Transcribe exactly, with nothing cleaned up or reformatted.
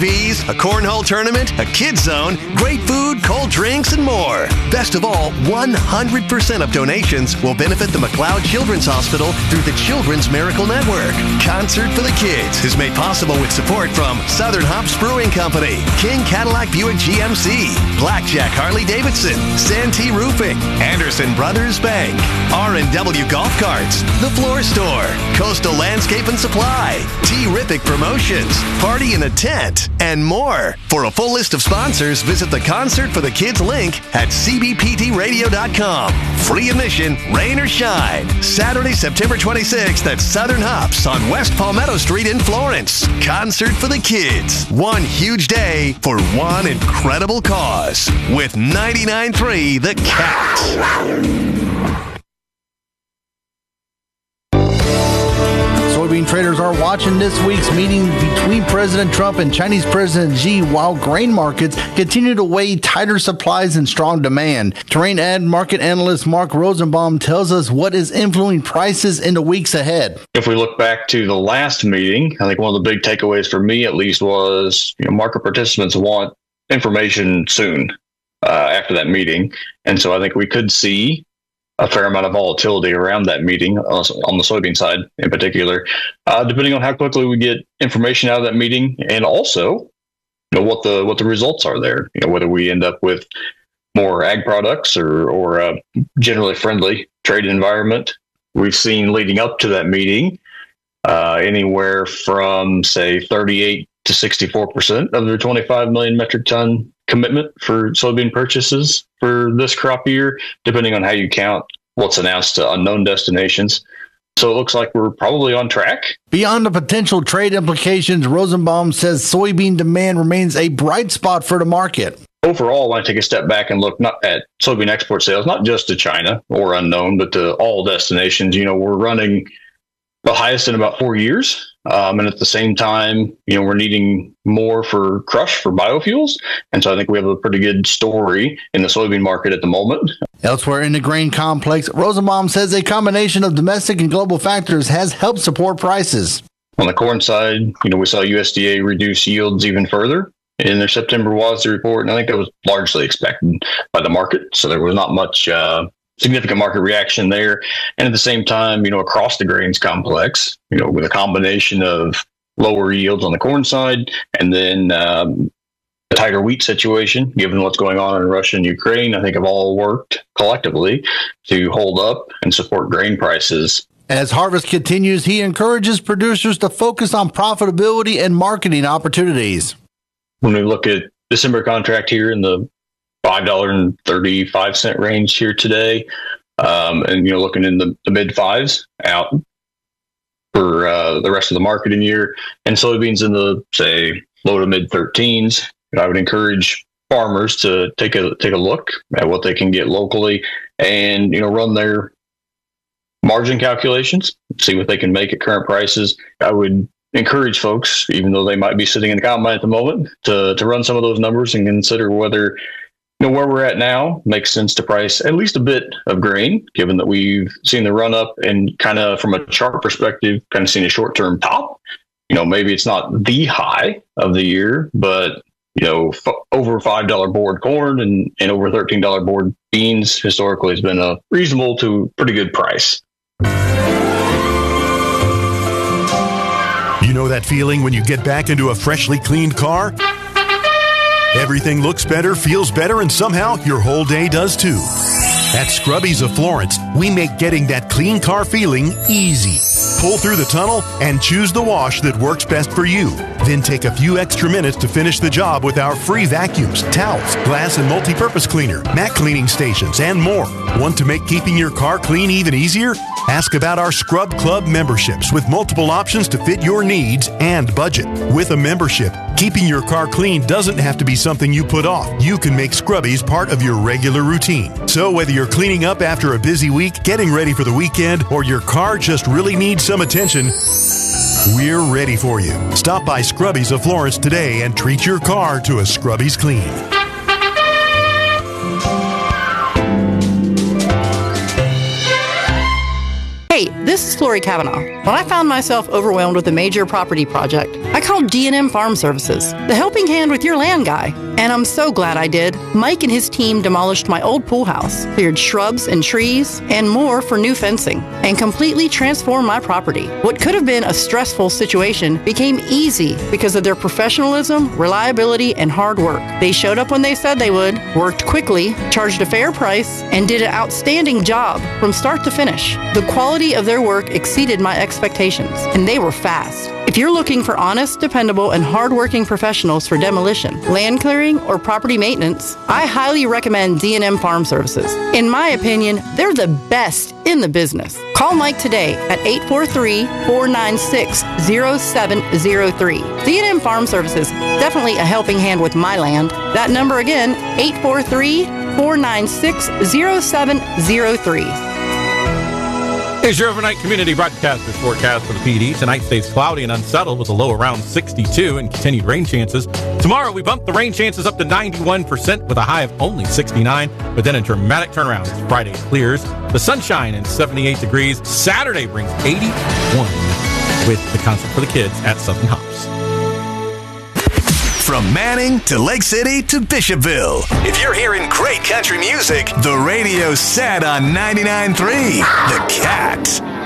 Bees, a cornhole tournament, a kids zone, great food, cold drinks, and more. Best of all, one hundred percent of donations will benefit the McLeod Children's Hospital through the Children's Miracle Network. Concert for the Kids is made possible with support from Southern Hops Brewing Company, King Cadillac Buick G M C, Blackjack Harley Davidson, Santee Roofing, Anderson Brothers Bank, R and W Golf Carts, The Floor Store, Coastal Landscape and Supply, T-Rific Promotions, Party in a Tent, and more. For a full list of sponsors, visit the Concert for the Kids link at c b p t radio dot com. Free admission, rain or shine. Saturday, September twenty-sixth at Southern Hops on West Palmetto Street in Florence. Concert for the Kids. One huge day for one incredible cause. With ninety-nine point three The Cat. Soybean traders are watching this week's meeting between President Trump and Chinese President Xi while grain markets continue to weigh tighter supplies and strong demand. Terrain Ag market analyst Mark Rosenbaum tells us what is influencing prices in the weeks ahead. If we look back to the last meeting, I think one of the big takeaways for me at least was, you know, market participants want information soon uh, after that meeting. And so I think we could see a fair amount of volatility around that meeting on the soybean side in particular, uh, depending on how quickly we get information out of that meeting, and also, you know, what the what the results are there. You know, whether we end up with more ag products or or a generally friendly trade environment. We've seen leading up to that meeting uh, anywhere from say thirty-eight to sixty-four percent of their twenty-five million metric ton commitment for soybean purchases for this crop year, depending on how you count what's announced to unknown destinations. So it looks like we're probably on track. Beyond the potential trade implications, Rosenbaum says soybean demand remains a bright spot for the market. Overall, I want to take a step back and look not at soybean export sales, not just to China or unknown, but to all destinations. You know, we're running the highest in about four years. Um, and at the same time, you know, we're needing more for crush for biofuels. And so I think we have a pretty good story in the soybean market at the moment. Elsewhere in the grain complex, Rosenbaum says a combination of domestic and global factors has helped support prices. On the corn side, you know, we saw U S D A reduce yields even further in their September W A S D report. And I think that was largely expected by the market. So there was not much uh, significant market reaction there. And at the same time, you know, across the grains complex, you know, with a combination of lower yields on the corn side and then um, a tighter wheat situation, given what's going on in Russia and Ukraine, I think have all worked collectively to hold up and support grain prices. As harvest continues, he encourages producers to focus on profitability and marketing opportunities. When we look at December contract here in the five dollars and thirty-five cents range here today, um, and, you know, looking in the, the mid fives out for uh, the rest of the marketing year, and soybeans in the, say, low to mid thirteens. I would encourage farmers to take a take a look at what they can get locally and, you know, run their margin calculations, see what they can make at current prices. I would encourage folks, even though they might be sitting in the combine at the moment, to to run some of those numbers and consider whether, you know, where we're at now makes sense to price at least a bit of grain, given that we've seen the run up and kind of from a chart perspective, kind of seen a short term top. You know, maybe it's not the high of the year, but, you know, f- over five dollars board corn and, and over thirteen dollars board beans historically has been a reasonable to pretty good price. You know that feeling when you get back into a freshly cleaned car? Everything looks better, feels better, and somehow your whole day does too. At Scrubbies of Florence, we make getting that clean car feeling easy. Pull through the tunnel and choose the wash that works best for you. Then take a few extra minutes to finish the job with our free vacuums, towels, glass and multi-purpose cleaner, mat cleaning stations, and more. Want to make keeping your car clean even easier? Ask about our Scrub Club memberships with multiple options to fit your needs and budget. With a membership, keeping your car clean doesn't have to be something you put off. You can make Scrubbies part of your regular routine. So whether you're cleaning up after a busy week, getting ready for the weekend, or your car just really needs some attention, we're ready for you. Stop by Scrubbies of Florence today and treat your car to a Scrubbies clean. Hey, This is Lori Kavanaugh. When I found myself overwhelmed with a major property project, I called D and M Farm Services, the helping hand with your land guy. And I'm so glad I did. Mike and his team demolished my old pool house, cleared shrubs and trees, and more for new fencing, and completely transformed my property. What could have been a stressful situation became easy because of their professionalism, reliability, and hard work. They showed up when they said they would, worked quickly, charged a fair price, and did an outstanding job from start to finish. The quality of their work exceeded my expectations, and they were fast. If you're looking for honest, dependable, and hardworking professionals for demolition, land clearing, or property maintenance, I highly recommend D and M Farm Services. In my opinion, they're the best in the business. Call Mike today at eight four three, four nine six, zero seven zero three. D and M Farm Services, definitely a helping hand with my land. That number again, eight four three, four nine six, zero seven zero three. Here's your overnight community broadcaster's forecast for the P D. Tonight stays cloudy and unsettled with a low around sixty-two and continued rain chances. Tomorrow, we bump the rain chances up to ninety-one percent with a high of only sixty-nine, but then a dramatic turnaround as Friday clears. The sunshine and seventy-eight degrees. Saturday brings eighty-one with the concert for the kids at Southern Hops. From Manning to Lake City to Bishopville. If you're hearing great country music, the radio's set on ninety-nine point three. The Cat.